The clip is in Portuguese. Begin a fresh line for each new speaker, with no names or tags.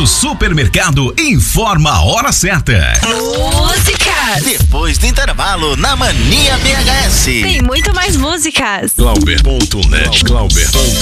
Supermercado informa a hora certa.
Músicas.
Depois do intervalo, na Mania BHS.
Tem muito mais músicas.
Glauber.net.